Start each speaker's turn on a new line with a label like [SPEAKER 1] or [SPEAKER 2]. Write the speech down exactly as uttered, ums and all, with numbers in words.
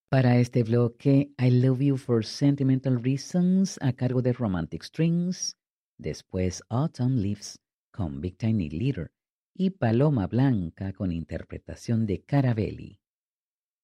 [SPEAKER 1] Para este bloque, I Love You for Sentimental Reasons a cargo de Romantic Strings, después Autumn Leaves con Big Tiny Leader y Paloma Blanca con interpretación de Carabelli.